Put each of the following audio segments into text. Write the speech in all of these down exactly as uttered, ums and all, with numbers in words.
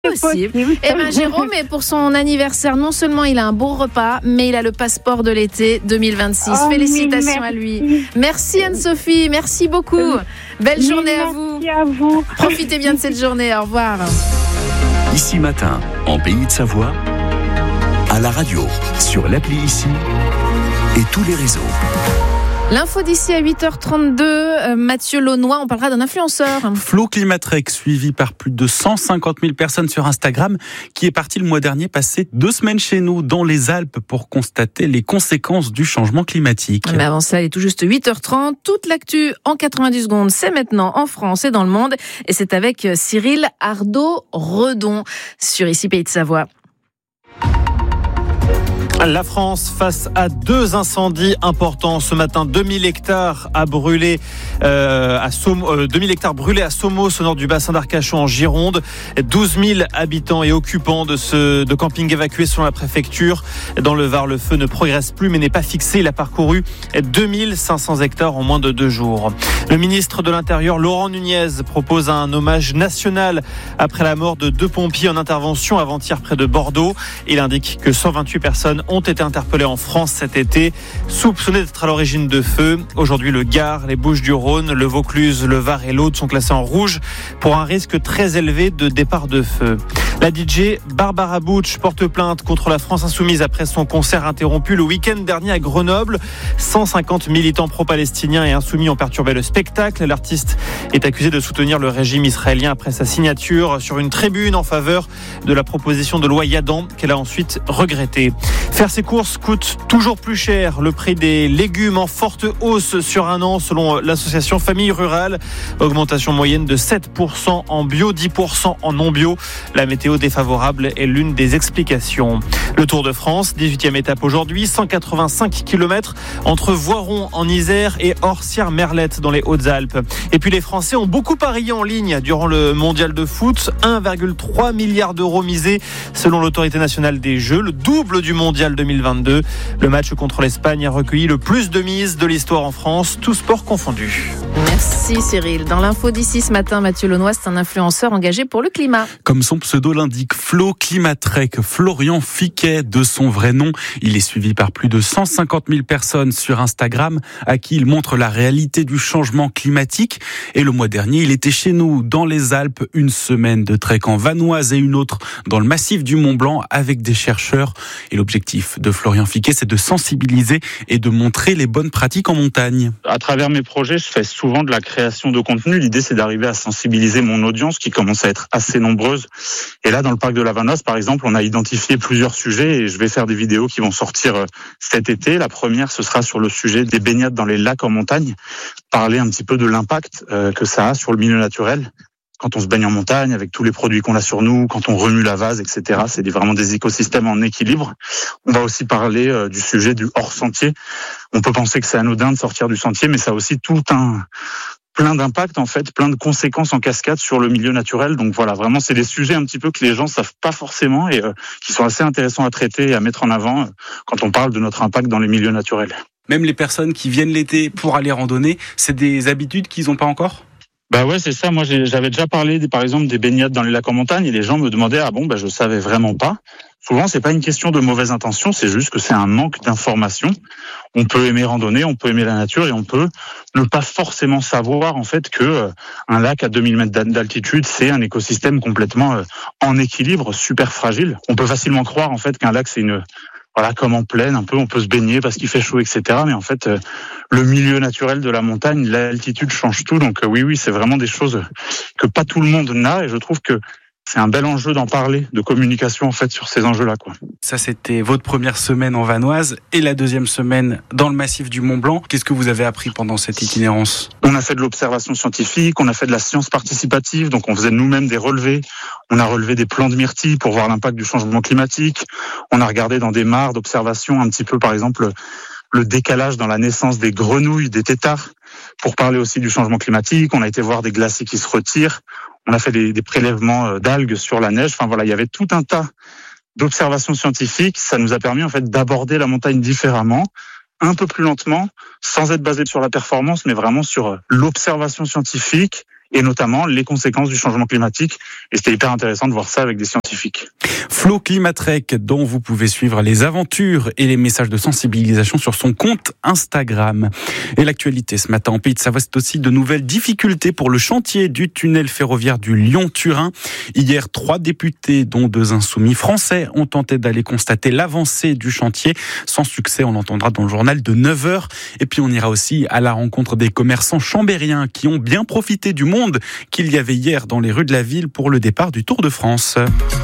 Possible. Eh bien, Jérôme, et pour son anniversaire, non seulement il a un bon repas, mais il a le passeport de l'été deux mille vingt-six. Oh, Félicitations à lui. Merci Anne-Sophie, merci beaucoup. Euh, Belle journée à vous. Merci à vous. Profitez bien de cette journée. Au revoir. Ici Matin, en Pays de Savoie, à la radio, sur l'appli Ici et tous les réseaux. L'info d'ici à huit heures trente-deux, euh, Mathieu Launois, on parlera d'un influenceur. Flo Climatrek, suivi par plus de cent cinquante mille personnes sur Instagram, qui est parti le mois dernier passer deux semaines chez nous, dans les Alpes, pour constater les conséquences du changement climatique. Mais avant ça, il est tout juste huit heures trente. Toute l'actu en quatre-vingt-dix secondes, c'est maintenant en France et dans le monde. Et c'est avec Cyril Ardo-Redon sur Ici Pays de Savoie. La France face à deux incendies importants ce matin. deux mille hectares à brûler euh, à Som- euh, deux mille hectares brûlés à Somos au nord du bassin d'Arcachon en Gironde. douze mille habitants et occupants de ce de camping évacués selon la préfecture. Dans le Var, le feu ne progresse plus mais n'est pas fixé. Il a parcouru deux mille cinq cents hectares en moins de deux jours. Le ministre de l'Intérieur, Laurent Nunez, propose un hommage national après la mort de deux pompiers en intervention avant-hier près de Bordeaux. Il indique que cent vingt-huit personnes ont été interpellés en France cet été, soupçonnés d'être à l'origine de feux. Aujourd'hui, le Gard, les Bouches-du-Rhône, le Vaucluse, le Var et l'Aude sont classés en rouge pour un risque très élevé de départ de feu. La D J Barbara Butch porte plainte contre la France Insoumise après son concert interrompu le week-end dernier à Grenoble. cent cinquante militants pro-palestiniens et insoumis ont perturbé le spectacle. L'artiste est accusé de soutenir le régime israélien après sa signature sur une tribune en faveur de la proposition de loi Yadan qu'elle a ensuite regrettée. Faire ses courses coûte toujours plus cher. Le prix des légumes en forte hausse sur un an selon l'association Famille Rurale. Augmentation moyenne de sept pour cent en bio, dix pour cent en non bio. La météo défavorable est l'une des explications. Le Tour de France, dix-huitième étape aujourd'hui, cent quatre-vingt-cinq kilomètres entre Voiron en Isère et Orsières-Merlette dans les Hautes-Alpes. Et puis les Français ont beaucoup parié en ligne durant le mondial de foot. un virgule trois milliard d'euros misés selon l'autorité nationale des Jeux, le double du mondial deux mille vingt-deux. Le match contre l'Espagne a recueilli le plus de mises de l'histoire en France, tous sports confondus. Merci Cyril. Dans l'info d'ici ce matin, Mathieu Launois, c'est un influenceur engagé pour le climat. Comme son pseudo l'indique, Flo Climatrek, Florian Fiquet de son vrai nom. Il est suivi par plus de cent cinquante mille personnes sur Instagram à qui il montre la réalité du changement climatique. Et le mois dernier, il était chez nous dans les Alpes, une semaine de trek en Vanoise et une autre dans le massif du Mont Blanc avec des chercheurs. Et l'objectif de Florian Fiquet, c'est de sensibiliser et de montrer les bonnes pratiques en montagne. À travers mes projets, je fais souvent de la création de contenu. L'idée, c'est d'arriver à sensibiliser mon audience qui commence à être assez nombreuse. Et là, dans le parc de la Vanoise, par exemple, on a identifié plusieurs sujets et je vais faire des vidéos qui vont sortir cet été. La première, ce sera sur le sujet des baignades dans les lacs en montagne. Parler un petit peu de l'impact que ça a sur le milieu naturel. Quand on se baigne en montagne, avec tous les produits qu'on a sur nous, quand on remue la vase, et cetera. C'est vraiment des écosystèmes en équilibre. On va aussi parler euh, du sujet du hors-sentier. On peut penser que c'est anodin de sortir du sentier, mais ça a aussi tout un plein d'impacts, en fait, plein de conséquences en cascade sur le milieu naturel. Donc voilà, vraiment, c'est des sujets un petit peu que les gens savent pas forcément et euh, qui sont assez intéressants à traiter et à mettre en avant euh, quand on parle de notre impact dans les milieux naturels. Même les personnes qui viennent l'été pour aller randonner, c'est des habitudes qu'ils n'ont pas encore ? Bah ouais, c'est ça. Moi, j'ai, j'avais déjà parlé, des, par exemple, des baignades dans les lacs en montagne et les gens me demandaient, ah bon, bah je savais vraiment pas. Souvent, c'est pas une question de mauvaise intention, c'est juste que c'est un manque d'information. On peut aimer randonner, on peut aimer la nature et on peut ne pas forcément savoir, en fait, que euh, un lac à deux mille mètres d'altitude, c'est un écosystème complètement euh, en équilibre, super fragile. On peut facilement croire, en fait, qu'un lac, c'est une, voilà, comme en plaine, un peu, on peut se baigner parce qu'il fait chaud, et cetera. Mais en fait, euh, le milieu naturel de la montagne, l'altitude change tout. Donc euh, oui, oui, c'est vraiment des choses que pas tout le monde n'a. Et je trouve que c'est un bel enjeu d'en parler, de communication en fait sur ces enjeux-là, quoi. Ça, c'était votre première semaine en Vanoise et la deuxième semaine dans le massif du Mont Blanc. Qu'est-ce que vous avez appris pendant cette itinérance ? On a fait de l'observation scientifique, on a fait de la science participative, donc on faisait nous-mêmes des relevés. On a relevé des plants de myrtille pour voir l'impact du changement climatique. On a regardé dans des mares d'observation un petit peu, par exemple, le décalage dans la naissance des grenouilles, des têtards, pour parler aussi du changement climatique. On a été voir des glaciers qui se retirent. On a fait des, des prélèvements d'algues sur la neige. Enfin voilà, il y avait tout un tas d'observations scientifiques. Ça nous a permis en fait d'aborder la montagne différemment, un peu plus lentement, sans être basé sur la performance, mais vraiment sur l'observation scientifique et notamment les conséquences du changement climatique. Et c'était hyper intéressant de voir ça avec des scientifiques. Flo Climatrek, dont vous pouvez suivre les aventures et les messages de sensibilisation sur son compte Instagram. Et l'actualité ce matin en Pays de Savoie, c'est aussi de nouvelles difficultés pour le chantier du tunnel ferroviaire du Lyon-Turin. Hier, trois députés, dont deux insoumis français, ont tenté d'aller constater l'avancée du chantier. Sans succès, on l'entendra dans le journal de neuf heures. Et puis on ira aussi à la rencontre des commerçants chambériens qui ont bien profité du monde qu'il y avait hier dans les rues de la ville pour le départ du Tour de France.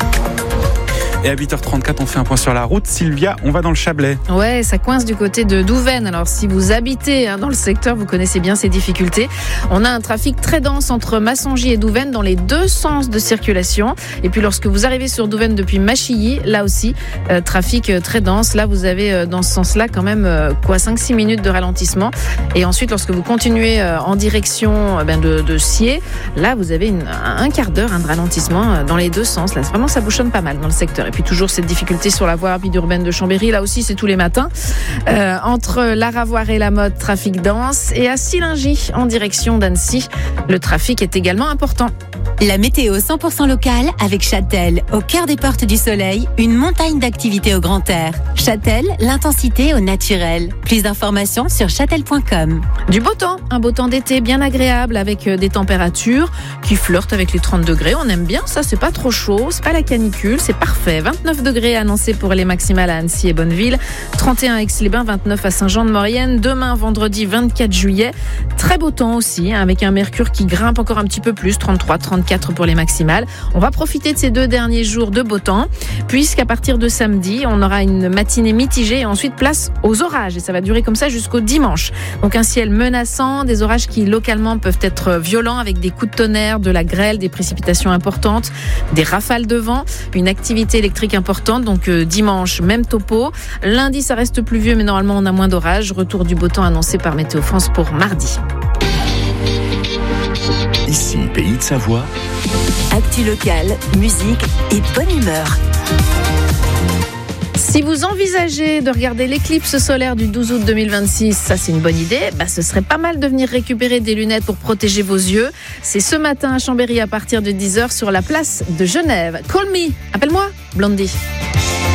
Et à huit heures trente-quatre, on fait un point sur la route. Sylvia, on va dans le Chablais. Ouais, ça coince du côté de Douvaine. Alors, si vous habitez hein, dans le secteur, vous connaissez bien ces difficultés. On a un trafic très dense entre Massongy et Douvaine dans les deux sens de circulation. Et puis, lorsque vous arrivez sur Douvaine depuis Machilly, là aussi, euh, trafic euh, très dense. Là, vous avez euh, dans ce sens-là quand même euh, quoi, cinq six minutes de ralentissement. Et ensuite, lorsque vous continuez euh, en direction euh, ben de, de Scié, là, vous avez une, un quart d'heure hein, de ralentissement euh, dans les deux sens. Là, vraiment, ça bouchonne pas mal dans le secteur. Et puis toujours cette difficulté sur la voie rapide urbaine de Chambéry, là aussi c'est tous les matins. Euh, entre l'Aravoire et la Motte, trafic dense. Et à Sillingy, en direction d'Annecy, le trafic est également important. La météo cent pour cent locale avec Châtel, au cœur des portes du soleil, une montagne d'activités au grand air. Châtel, l'intensité au naturel. Plus d'informations sur châtel point com. Du beau temps, un beau temps d'été bien agréable avec des températures qui flirtent avec les trente degrés. On aime bien ça, c'est pas trop chaud, c'est pas la canicule, c'est parfait. vingt-neuf degrés annoncés pour les maximales à Annecy et Bonneville, trente et un à Aix-les-Bains, vingt-neuf à Saint-Jean-de-Maurienne. Demain, vendredi vingt-quatre juillet, très beau temps aussi, hein, avec un mercure qui grimpe encore un petit peu plus, trente-trois, trente-quatre pour les maximales. On va profiter de ces deux derniers jours de beau temps, puisqu'à partir de samedi, on aura une matinée mitigée et ensuite place aux orages. Et ça va durer comme ça jusqu'au dimanche. Donc un ciel menaçant, des orages qui localement peuvent être violents avec des coups de tonnerre, de la grêle, des précipitations importantes, des rafales de vent, une activité électrique importante. Donc euh, dimanche, même topo. Lundi, ça reste pluvieux, mais normalement, on a moins d'orages. Retour du beau temps annoncé par Météo France pour mardi. Ici, Pays de Savoie. Actu locale, musique et bonne humeur. Si vous envisagez de regarder l'éclipse solaire du douze août deux mille vingt-six, ça c'est une bonne idée, bah, ce serait pas mal de venir récupérer des lunettes pour protéger vos yeux. C'est ce matin à Chambéry à partir de dix heures sur la place de Genève. Call me, appelle-moi, Blondie.